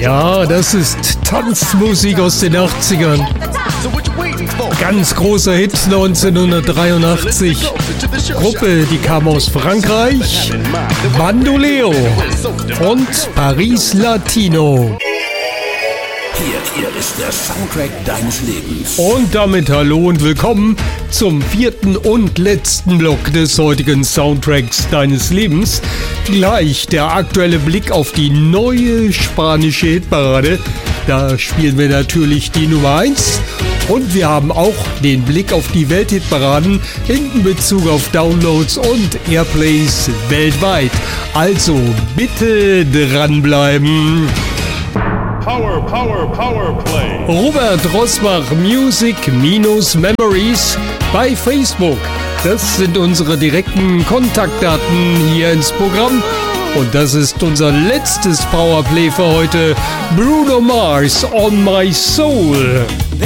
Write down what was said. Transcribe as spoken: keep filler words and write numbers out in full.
Ja, das ist Tanzmusik aus den achtzigern. Ganz großer Hit neunzehnhundertdreiundachtzig. Gruppe, die kam aus Frankreich. Bandoleo und Paris Latino. Hier, hier ist der Soundtrack deines Lebens. Und damit hallo und willkommen zum vierten und letzten Block des heutigen Soundtracks deines Lebens. Gleich der aktuelle Blick auf die neue spanische Hitparade. Da spielen wir natürlich die Nummer eins. Und wir haben auch den Blick auf die Welthitparaden in Bezug auf Downloads und Airplays weltweit. Also bitte dranbleiben. Power, Power, Power Play. Robert Rosbach Music minus Memories bei Facebook. Das sind unsere direkten Kontaktdaten hier ins Programm. Und das ist unser letztes Powerplay für heute. Bruno Mars, On My Soul.